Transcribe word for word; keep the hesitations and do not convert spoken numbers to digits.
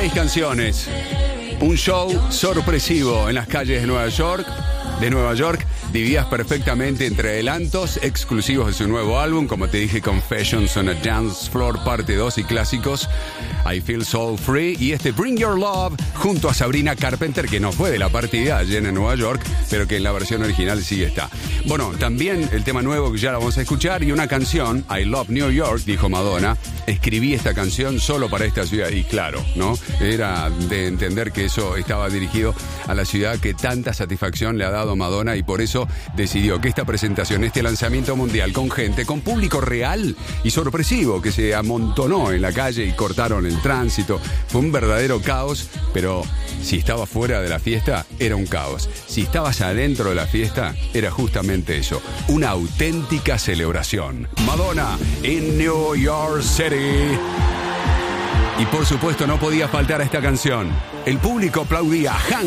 Seis canciones. Un show sorpresivo en las calles de Nueva York. De Nueva York, divididas perfectamente entre adelantos exclusivos de su nuevo álbum, como te dije, Confessions on a Dance Floor parte dos y clásicos I Feel So Free y este Bring Your Love junto a Sabrina Carpenter, que no fue de la partida allí en Nueva York, pero que en la versión original sí está. Bueno, también el tema nuevo que ya la vamos a escuchar y una canción, I Love New York, dijo Madonna. Escribí esta canción solo para esta ciudad y claro, ¿no? Era de entender que eso estaba dirigido a la ciudad que tanta satisfacción le ha dado Madonna y por eso decidió que esta presentación, este lanzamiento mundial con gente, con público real y sorpresivo que se amontonó en la calle y cortaron el tránsito, fue un verdadero caos, pero si estabas fuera de la fiesta era un caos, si estabas adentro de la fiesta era justamente eso, una auténtica celebración. Madonna en New York City. Y por supuesto no podía faltar a esta canción. El público aplaudía.